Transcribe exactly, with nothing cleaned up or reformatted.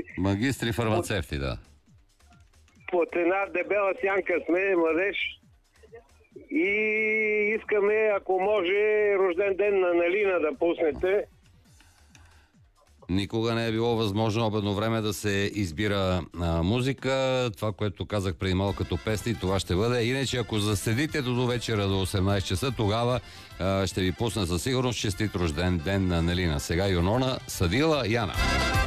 Магистри фармацевти, да. Под една дебела сянка сме, младеж. И искаме, ако може, рожден ден на Налина да пуснете. Никога не е било възможно обедно време да се избира а, музика. Това, което казах преди малко като песни, това ще бъде. Иначе, ако заседите до вечера до осемнайсет часа, тогава а, ще ви пусна със сигурност честит рожден ден на Нелина. Сега Юнона, Съдила, Яна.